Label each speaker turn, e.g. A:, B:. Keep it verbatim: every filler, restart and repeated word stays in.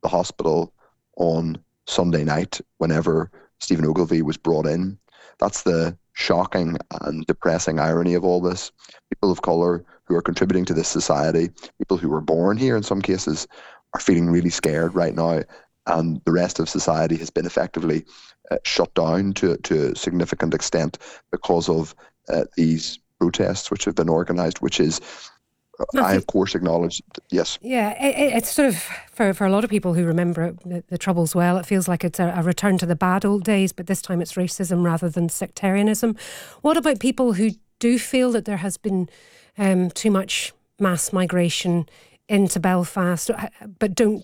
A: the hospital on Sunday night whenever Stephen Ogilvy was brought in. That's the shocking and depressing irony of all this. People of colour who are contributing to this society, people who were born here in some cases, are feeling really scared right now, and the rest of society has been effectively uh, shut down to, to a significant extent because of uh, these protests which have been organised, which is, Matthew, I of course acknowledge, that, yes.
B: Yeah, it, it's sort of, for, for a lot of people who remember the, the Troubles well, it feels like it's a, a return to the bad old days, but this time it's racism rather than sectarianism. What about people who do feel that there has been um, too much mass migration into Belfast, but don't